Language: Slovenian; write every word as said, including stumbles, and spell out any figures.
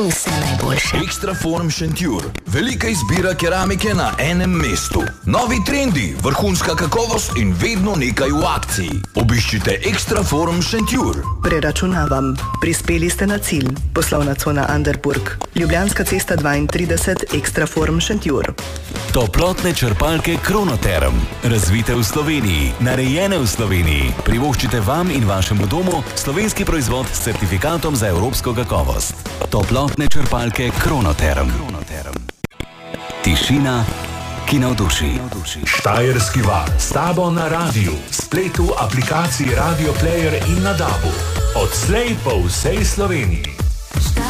vse najboljše. Ekstraform Šentjur. Velika izbira keramike na enem mestu. Novi trendi, vrhunska kakovost in vedno nekaj v akciji. Obiščite Ekstraform Šentjur. Preračunavam. Prispeli ste na cilj. Poslovna cona Anderburg. Ljubljanska cesta dvaintrideset, Ekstraform Šentjur. Toplotne črpalke Kronoterm. Razvite v Sloveniji, narejene v Sloveniji. Privoščite vam in vašemu domu slovenski proizvod s certifikatom za evropsko kakovost. Toplotne črpalke Kronoterm. Tišina, ki navduši. Štajerski val s tabo na radiju, spletu, aplikaciji Radio Player in na dabu. Odslej po vsej Sloveniji.